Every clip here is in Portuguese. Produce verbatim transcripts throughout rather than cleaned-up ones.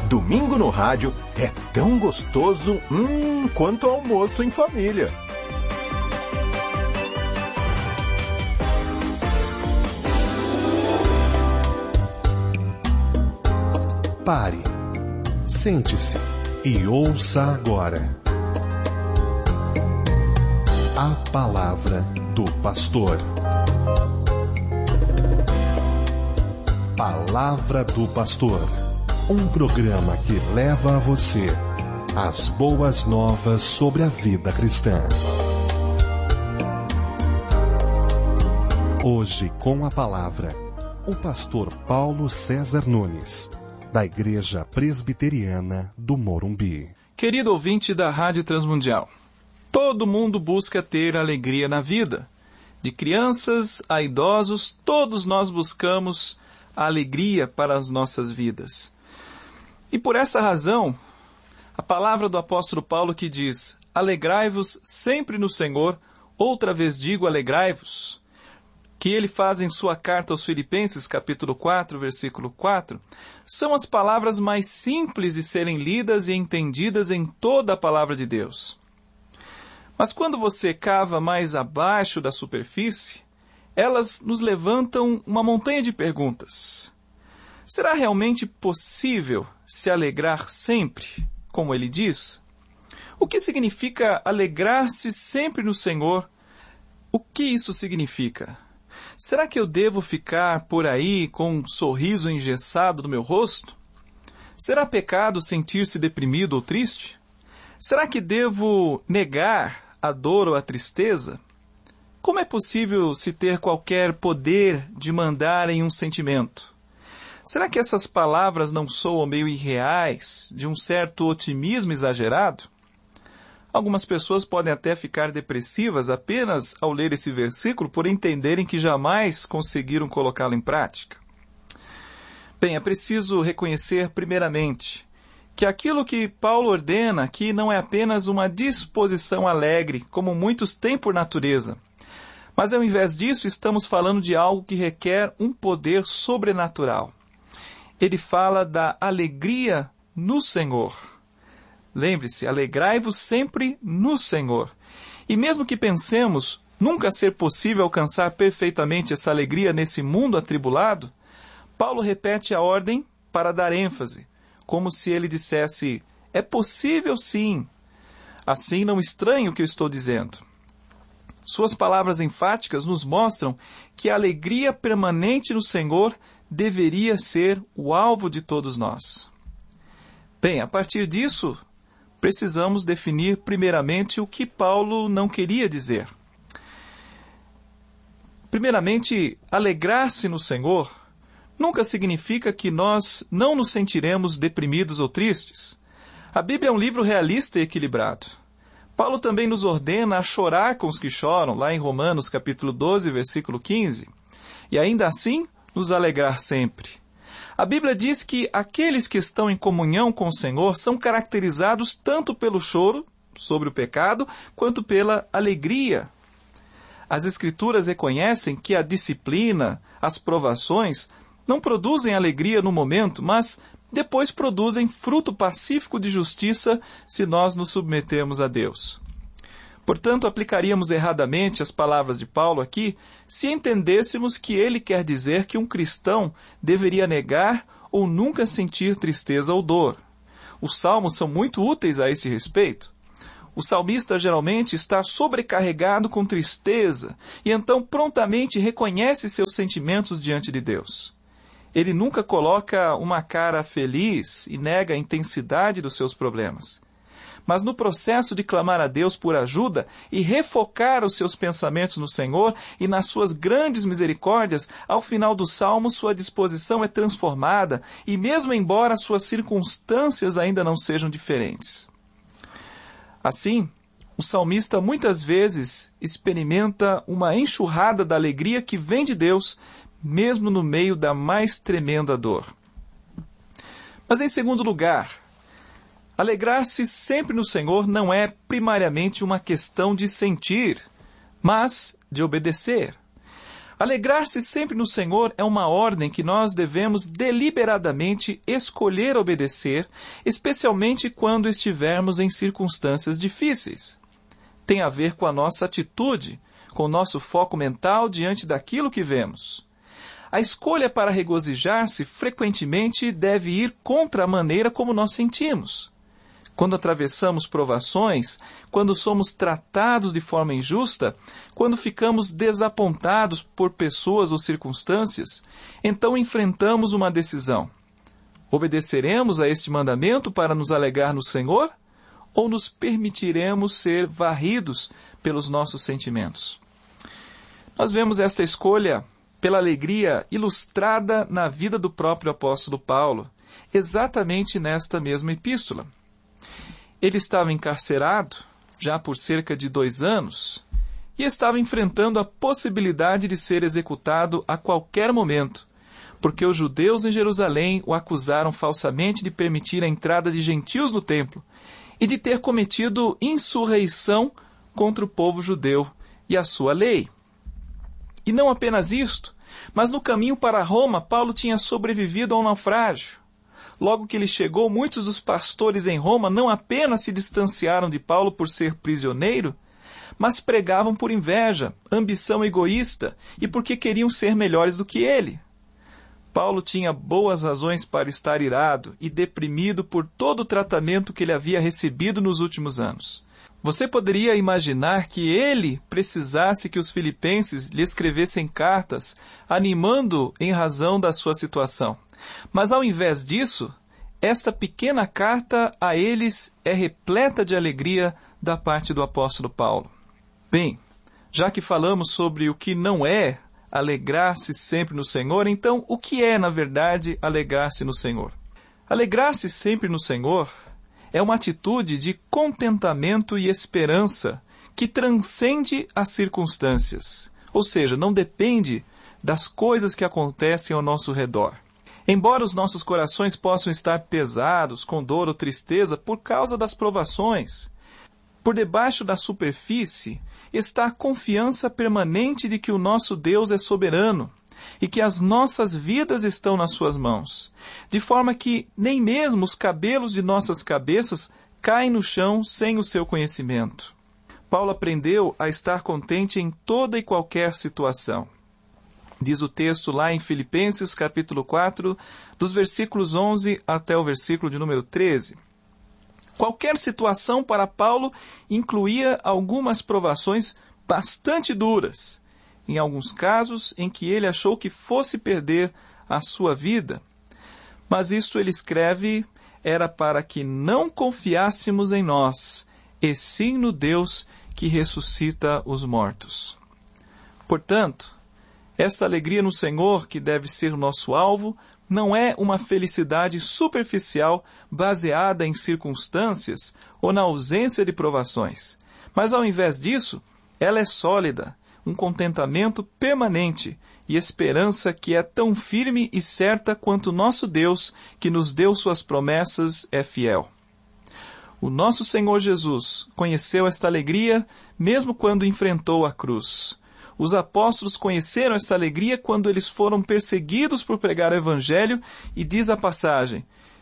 Domingo no rádio é tão gostoso hum, quanto almoço em família. Pare, sente-se e ouça agora a palavra do pastor. Palavra do Pastor, um programa que leva a você as boas novas sobre a vida cristã. Hoje, com a palavra, o pastor Paulo César Nunes, da Igreja Presbiteriana do Morumbi. Querido ouvinte da Rádio Transmundial, todo mundo busca ter alegria na vida. De crianças a idosos, todos nós buscamos a alegria para as nossas vidas. E por essa razão, a palavra do apóstolo Paulo que diz: alegrai-vos sempre no Senhor, outra vez digo alegrai-vos, que ele faz em sua carta aos Filipenses, capítulo quatro, versículo quatro, são as palavras mais simples de serem lidas e entendidas em toda a palavra de Deus. Mas quando você cava mais abaixo da superfície, elas nos levantam uma montanha de perguntas. Será realmente possível se alegrar sempre, como ele diz? O que significa alegrar-se sempre no Senhor? O que isso significa? Será que eu devo ficar por aí com um sorriso engessado no meu rosto? Será pecado sentir-se deprimido ou triste? Será que devo negar a dor ou a tristeza? Como é possível se ter qualquer poder de mandar em um sentimento? Será que essas palavras não soam meio irreais, de um certo otimismo exagerado? Algumas pessoas podem até ficar depressivas apenas ao ler esse versículo por entenderem que jamais conseguiram colocá-lo em prática. Bem, é preciso reconhecer primeiramente que aquilo que Paulo ordena aqui não é apenas uma disposição alegre, como muitos têm por natureza, mas ao invés disso estamos falando de algo que requer um poder sobrenatural. Ele fala da alegria no Senhor. Lembre-se, alegrai-vos sempre no Senhor. E mesmo que pensemos nunca ser possível alcançar perfeitamente essa alegria nesse mundo atribulado, Paulo repete a ordem para dar ênfase, como se ele dissesse: é possível sim. Assim não estranhe o que eu estou dizendo. Suas palavras enfáticas nos mostram que a alegria permanente no Senhor deveria ser o alvo de todos nós. Bem, a partir disso, precisamos definir primeiramente o que Paulo não queria dizer. Primeiramente, alegrar-se no Senhor nunca significa que nós não nos sentiremos deprimidos ou tristes. A Bíblia é um livro realista e equilibrado. Paulo também nos ordena a chorar com os que choram, lá em Romanos capítulo doze, versículo quinze, e ainda assim nos alegrar sempre. A Bíblia diz que aqueles que estão em comunhão com o Senhor são caracterizados tanto pelo choro sobre o pecado, quanto pela alegria. As Escrituras reconhecem que a disciplina, as provações, não produzem alegria no momento, mas depois produzem fruto pacífico de justiça se nós nos submetemos a Deus. Portanto, aplicaríamos erradamente as palavras de Paulo aqui se entendêssemos que ele quer dizer que um cristão deveria negar ou nunca sentir tristeza ou dor. Os salmos são muito úteis a esse respeito. O salmista geralmente está sobrecarregado com tristeza e então prontamente reconhece seus sentimentos diante de Deus. Ele nunca coloca uma cara feliz e nega a intensidade dos seus problemas. Mas no processo de clamar a Deus por ajuda e refocar os seus pensamentos no Senhor e nas suas grandes misericórdias, ao final do salmo sua disposição é transformada e mesmo embora suas circunstâncias ainda não sejam diferentes. Assim, o salmista muitas vezes experimenta uma enxurrada da alegria que vem de Deus, mesmo no meio da mais tremenda dor. Mas em segundo lugar, alegrar-se sempre no Senhor não é primariamente uma questão de sentir, mas de obedecer. Alegrar-se sempre no Senhor é uma ordem que nós devemos deliberadamente escolher obedecer, especialmente quando estivermos em circunstâncias difíceis. Tem a ver com a nossa atitude, com o nosso foco mental diante daquilo que vemos. A escolha para regozijar-se frequentemente deve ir contra a maneira como nós sentimos. Quando atravessamos provações, quando somos tratados de forma injusta, quando ficamos desapontados por pessoas ou circunstâncias, então enfrentamos uma decisão. Obedeceremos a este mandamento para nos alegrar no Senhor? Ou nos permitiremos ser varridos pelos nossos sentimentos? Nós vemos essa escolha pela alegria ilustrada na vida do próprio apóstolo Paulo, exatamente nesta mesma epístola. Ele estava encarcerado, já por cerca de dois anos, e estava enfrentando a possibilidade de ser executado a qualquer momento, porque os judeus em Jerusalém o acusaram falsamente de permitir a entrada de gentios no templo e de ter cometido insurreição contra o povo judeu e a sua lei. E não apenas isto, mas no caminho para Roma, Paulo tinha sobrevivido a um naufrágio. Logo que ele chegou, muitos dos pastores em Roma não apenas se distanciaram de Paulo por ser prisioneiro, mas pregavam por inveja, ambição egoísta e porque queriam ser melhores do que ele. Paulo tinha boas razões para estar irado e deprimido por todo o tratamento que ele havia recebido nos últimos anos. Você poderia imaginar que ele precisasse que os filipenses lhe escrevessem cartas, animando em razão da sua situação. Mas ao invés disso, esta pequena carta a eles é repleta de alegria da parte do apóstolo Paulo. Bem, já que falamos sobre o que não é alegrar-se sempre no Senhor, então o que é, na verdade, alegrar-se no Senhor? Alegrar-se sempre no Senhor é uma atitude de contentamento e esperança que transcende as circunstâncias, ou seja, não depende das coisas que acontecem ao nosso redor. Embora os nossos corações possam estar pesados, com dor ou tristeza por causa das provações, por debaixo da superfície está a confiança permanente de que o nosso Deus é soberano e que as nossas vidas estão nas suas mãos, de forma que nem mesmo os cabelos de nossas cabeças caem no chão sem o seu conhecimento. Paulo aprendeu a estar contente em toda e qualquer situação. Diz o texto lá em Filipenses, capítulo quatro, dos versículos onze até o versículo de número treze. Qualquer situação para Paulo incluía algumas provações bastante duras, em alguns casos em que ele achou que fosse perder a sua vida. Mas isto ele escreve, era para que não confiássemos em nós, e sim no Deus que ressuscita os mortos. Portanto, esta alegria no Senhor, que deve ser o nosso alvo, não é uma felicidade superficial baseada em circunstâncias ou na ausência de provações. Mas, ao invés disso, ela é sólida, um contentamento permanente e esperança que é tão firme e certa quanto nosso Deus, que nos deu suas promessas, é fiel. O nosso Senhor Jesus conheceu esta alegria mesmo quando enfrentou a cruz. Os apóstolos conheceram essa alegria quando eles foram perseguidos por pregar o Evangelho, e diz a passagem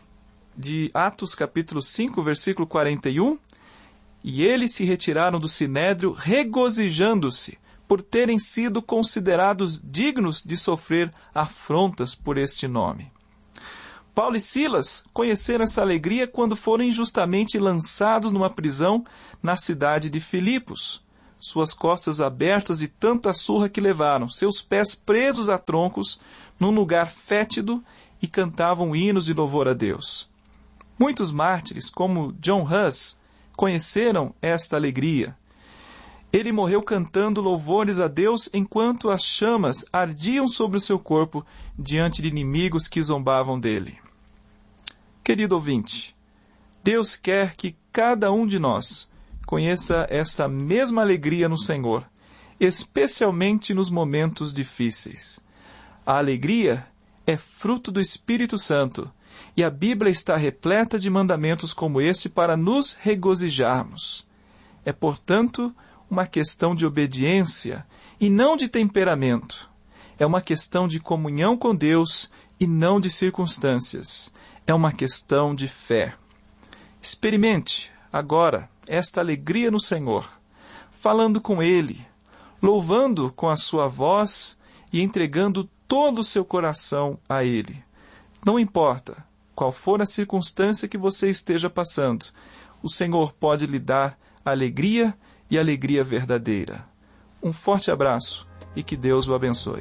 de Atos capítulo cinco, versículo quarenta e um, e eles se retiraram do sinédrio regozijando-se por terem sido considerados dignos de sofrer afrontas por este nome. Paulo e Silas conheceram essa alegria quando foram injustamente lançados numa prisão na cidade de Filipos. Suas costas abertas de tanta surra que levaram, seus pés presos a troncos, num lugar fétido, e cantavam hinos de louvor a Deus. Muitos mártires, como John Huss, conheceram esta alegria. Ele morreu cantando louvores a Deus enquanto as chamas ardiam sobre o seu corpo diante de inimigos que zombavam dele. Querido ouvinte, Deus quer que cada um de nós conheça esta mesma alegria no Senhor, especialmente nos momentos difíceis. A alegria é fruto do Espírito Santo, e a Bíblia está repleta de mandamentos como este para nos regozijarmos. É, portanto, uma questão de obediência e não de temperamento. É uma questão de comunhão com Deus e não de circunstâncias. É uma questão de fé. Experimente agora esta alegria no Senhor, falando com Ele, louvando com a sua voz e entregando todo o seu coração a Ele. Não importa qual for a circunstância que você esteja passando, o Senhor pode lhe dar alegria e alegria verdadeira. Um forte abraço e que Deus o abençoe.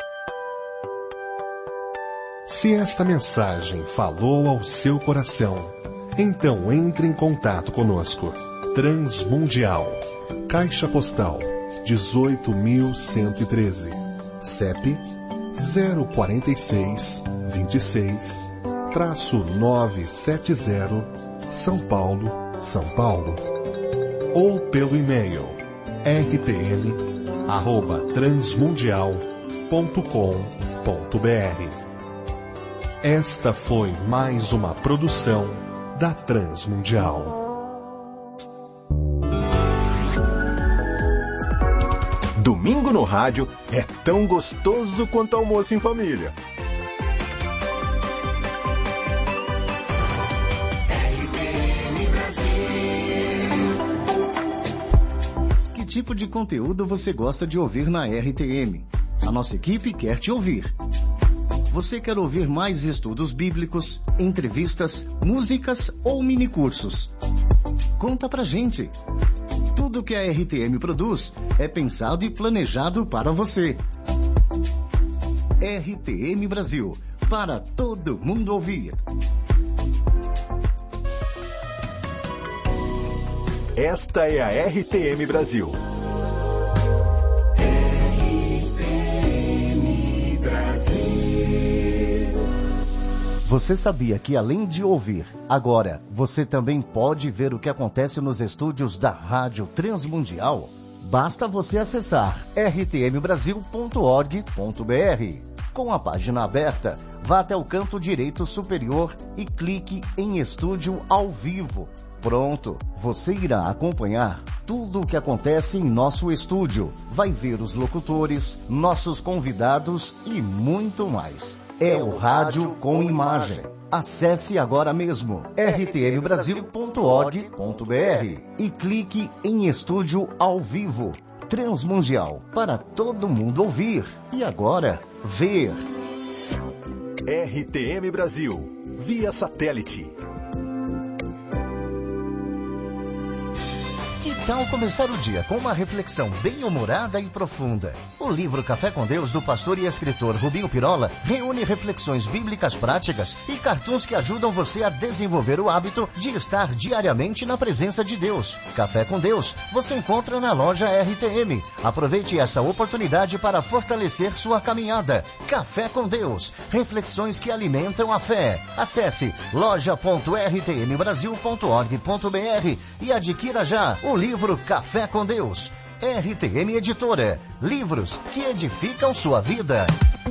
Se esta mensagem falou ao seu coração, então entre em contato conosco. Transmundial, Caixa Postal dezoito mil cento e treze, C E P zero quatro seis, vinte e seis, novecentos e setenta, São Paulo, São Paulo. Ou pelo e-mail r t m arroba transmundial ponto com ponto b r. Esta foi mais uma produção da Transmundial. Domingo no rádio é tão gostoso quanto almoço em família. Que tipo de conteúdo você gosta de ouvir na R T M? A nossa equipe quer te ouvir. Você quer ouvir mais estudos bíblicos, entrevistas, músicas ou minicursos? Conta pra gente. Tudo que a R T M produz é pensado e planejado para você. R T M Brasil, para todo mundo ouvir. Esta é a R T M Brasil. Você sabia que, além de ouvir, agora você também pode ver o que acontece nos estúdios da Rádio Transmundial? Basta você acessar r t m brasil ponto org ponto b r. Com a página aberta, vá até o canto direito superior e clique em Estúdio ao Vivo. Pronto, você irá acompanhar tudo o que acontece em nosso estúdio. Vai ver os locutores, nossos convidados e muito mais. É o rádio com imagem. Acesse agora mesmo r t m brasil ponto org ponto b r e clique em Estúdio ao Vivo. Transmundial, para todo mundo ouvir e agora ver. R T M Brasil, via satélite. Que tal começar o dia com uma reflexão bem-humorada e profunda? O livro Café com Deus, do pastor e escritor Rubinho Pirola, reúne reflexões bíblicas práticas e cartoons que ajudam você a desenvolver o hábito de estar diariamente na presença de Deus. Café com Deus você encontra na loja R T M. Aproveite essa oportunidade para fortalecer sua caminhada. Café com Deus, reflexões que alimentam a fé. Acesse loja ponto r t m brasil ponto org ponto b r e adquira já o livro Café com Deus. R T M Editora. Livros que edificam sua vida.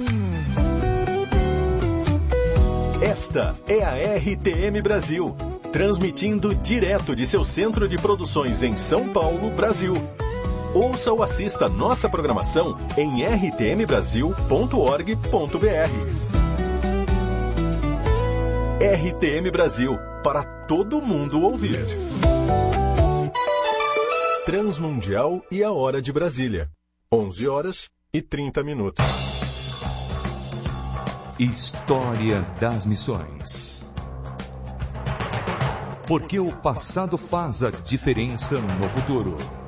Esta é a R T M Brasil, transmitindo direto de seu centro de produções em São Paulo, Brasil. Ouça ou assista nossa programação em r t m brasil ponto org ponto b r. R T M Brasil, para todo mundo ouvir. Transmundial e a hora de Brasília. onze horas e trinta minutos. História das Missões. Porque o passado faz a diferença no futuro.